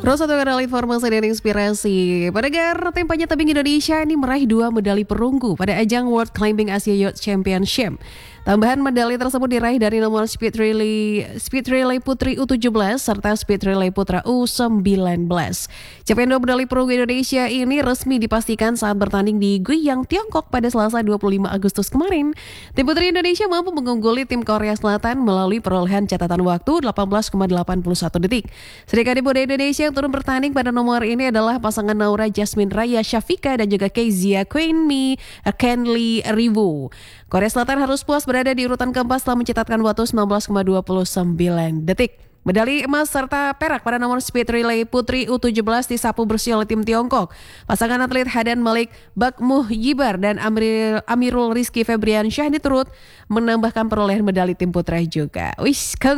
Terus satu kanal informasi dan inspirasi. Pendengar, tim panjat tebing Indonesia ini meraih 2 medali perunggu pada ajang World Climbing Asia Youth Championship. Tambahan medali tersebut diraih dari nomor speed relay putri U17 serta speed relay putra U19. Capaian 2 medali perunggu Indonesia ini resmi dipastikan saat bertanding di Guiyang, Tiongkok pada Selasa 25 Agustus kemarin. Tim putri Indonesia mampu mengungguli tim Korea Selatan melalui perolehan catatan waktu 18,81 detik. Sedangkan tim muda Indonesia yang turun bertanding pada nomor ini adalah pasangan Naura Jasmine Raya Shafika dan juga Kezia Queenmi Kenley Rivu. Korea Selatan harus puas berada di urutan keempat setelah mencatatkan waktu 19,29 detik. Medali emas serta perak pada nomor speed relay putri U17 disapu bersih oleh tim Tiongkok. Pasangan atlet Hadan Malik Bakmuh Yibar dan Amirul Rizky Febriansyah ini turut menambahkan perolehan medali tim putra juga.